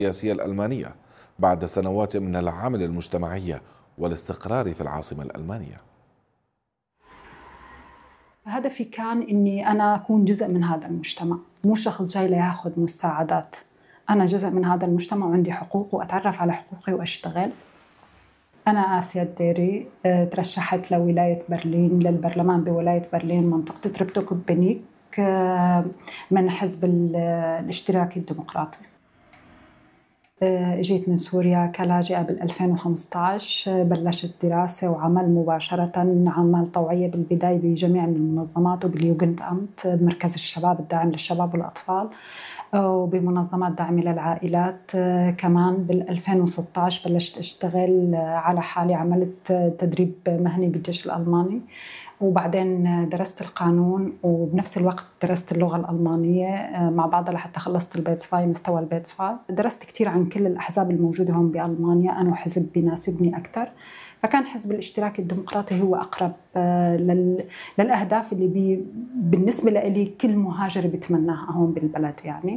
السياسية الألمانية بعد سنوات من العمل المجتمعي والاستقرار في العاصمة الألمانية. هدفي كان إني أنا أكون جزء من هذا المجتمع، مو شخص جاي ليأخذ مساعدات. أنا جزء من هذا المجتمع وعندي حقوق وأتعرف على حقوقي وأشتغل. أنا آسيا الديري، ترشحت لولاية برلين للبرلمان بولاية برلين منطقة تربتوك-بنيك من حزب الاشتراكي الديمقراطي. جيت من سوريا كلاجئة بال2015، بلشت دراسة وعمل مباشرة، عمل طوعية بالبداية بجميع المنظمات وباليوجند أمت بمركز الشباب الداعم للشباب والأطفال وبمنظمات داعمة للعائلات. كمان بال2016 بلشت أشتغل على حالي، عملت تدريب مهني بالجيش الألماني، وبعدين درست القانون وبنفس الوقت درست اللغة الألمانية مع بعضها لحتى خلصت البيتسفاي، مستوى البيتسفاي. درست كتير عن كل الأحزاب الموجودة هون بألمانيا، أنا حزب بيناسبني أكتر، فكان حزب الاشتراكي الديمقراطي هو أقرب للأهداف اللي بالنسبة لي كل مهاجر بيتمناها هون بالبلد. يعني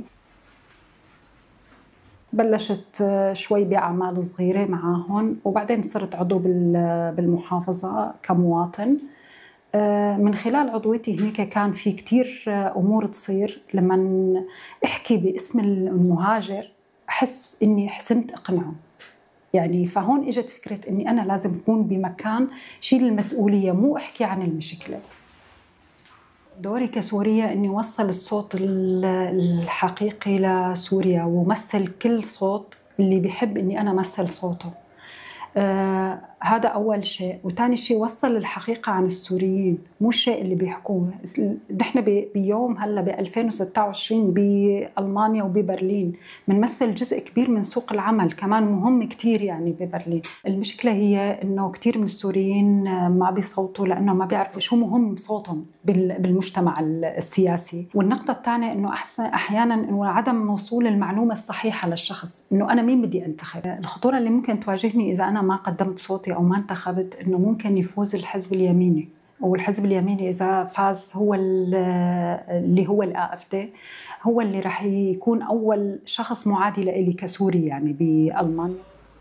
بلشت شوي بأعمال صغيرة معاهم، وبعدين صرت عضو بالمحافظة كمواطن. من خلال عضويتي هناك كان في كتير أمور تصير لما أحكي باسم المهاجر أحس إني حسنت أقنعه. يعني فهون إجت فكرة إني أنا لازم أكون بمكان شيل المسؤولية، مو أحكي عن المشكلة. دوري كسورية إني وصل الصوت الحقيقي لسوريا ومثل كل صوت اللي بيحب إني أنا مثل صوته. هذا أول شيء. وثاني شيء وصل الحقيقة عن السوريين، مو الشيء اللي بيحكوه. نحن بيوم هلا ب2026 بألمانيا وببرلين بنمثل جزء كبير من سوق العمل، كمان مهم كتير يعني ببرلين. المشكلة هي إنه كتير من السوريين ما بيصوتوا لأنه ما بيعرفوا شو مهم صوتهم بالمجتمع السياسي. والنقطة الثانية إنه أحيانا إنه عدم وصول المعلومة الصحيحة للشخص، إنه أنا مين بدي أنتخب. الخطورة اللي ممكن تواجهني إذا أنا ما قدمت صوتي أو ما انتخبت إنه ممكن يفوز الحزب اليميني، والحزب اليميني إذا فاز هو اللي هو الAfD، هو اللي راح يكون أول شخص معادي لإلي كسوري يعني بألمانيا.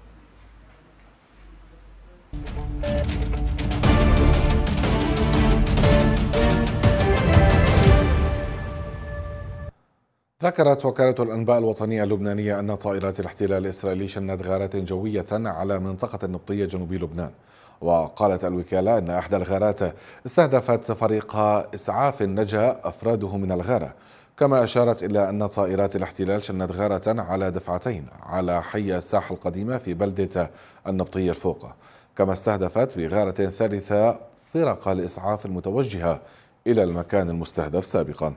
ذكرت وكالة الأنباء الوطنية اللبنانية أن طائرات الاحتلال الإسرائيلي شنت غارات جوية على منطقة النبطية جنوبي لبنان. وقالت الوكالة أن إحدى الغارات استهدفت فريق إسعاف نجا أفراده من الغارة، كما أشارت إلى أن طائرات الاحتلال شنت غارة على دفعتين على حي الساحة القديمة في بلدة النبطية الفوقة، كما استهدفت بغارة ثالثة فرق الإسعاف المتوجهة إلى المكان المستهدف سابقا.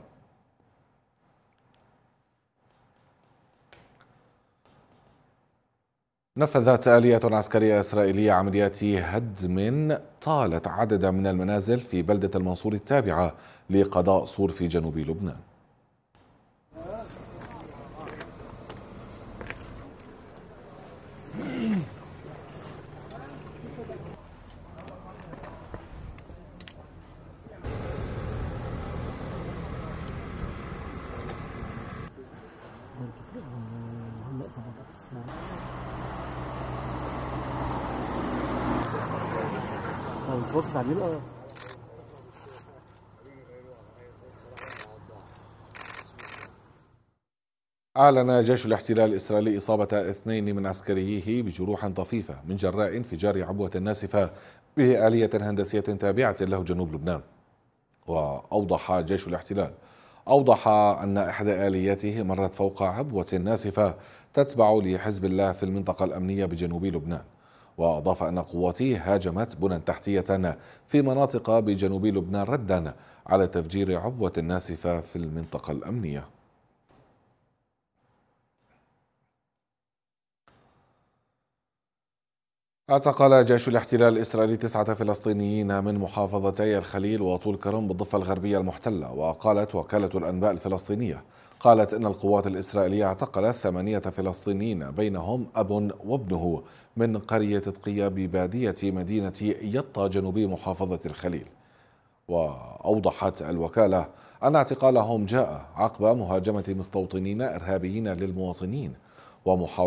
نفذت آلية عسكرية إسرائيلية عمليات هدم طالت عددا من المنازل في بلدة المنصور التابعة لقضاء صور في جنوب لبنان. أعلن جيش الاحتلال الإسرائيلي إصابة 2 من عسكريه بجروح طفيفة من جراء انفجار عبوة ناسفة بآلية هندسية تابعة له جنوب لبنان. وأوضح جيش الاحتلال أن إحدى آلياته مرت فوق عبوة ناسفة تتبع لحزب الله في المنطقة الأمنية بجنوب لبنان. وأضاف أن قواته هاجمت بنى تحتية في مناطق بجنوب لبنان ردا على تفجير عبوة ناسفة في المنطقة الأمنية. اعتقل جيش الاحتلال الإسرائيلي 9 فلسطينيين من محافظتي الخليل وطول كرم بالضفة الغربية المحتلة. وقالت وكالة الأنباء الفلسطينية إن القوات الإسرائيلية اعتقلت 8 فلسطينيين بينهم أب وابنه من قرية تدقية ببادية مدينة يطا جنوبي محافظة الخليل. وأوضحت الوكالة أن اعتقالهم جاء عقب مهاجمة مستوطنين إرهابيين للمواطنين، ومحاولة